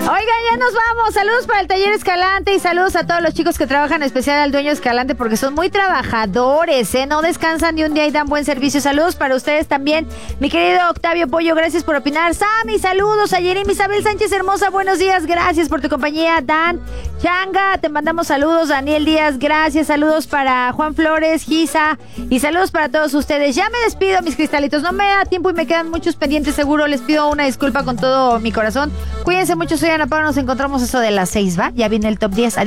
Oigan, ya nos vamos. Saludos para el Taller Escalante y saludos a todos los chicos que trabajan, en especial al dueño Escalante, porque son muy trabajadores, ¿eh? No descansan ni un día y dan buen servicio. Saludos para ustedes también. Mi querido Octavio Pollo, gracias por opinar. Sammy, saludos. A Jeremy Isabel Sánchez Hermosa, buenos días. Gracias por tu compañía. Dan Changa, te mandamos saludos. Daniel Díaz, gracias. Saludos para Juan Flores, Giza y saludos para todos ustedes. Ya me despido, mis cristalitos. No me da tiempo y me quedan muchos pendientes, seguro. Les pido una disculpa con todo mi corazón. Cuídense mucho, soy Ana Pau. Nos encontramos eso de las 6, ¿va? Ya viene el top 10. Adiós.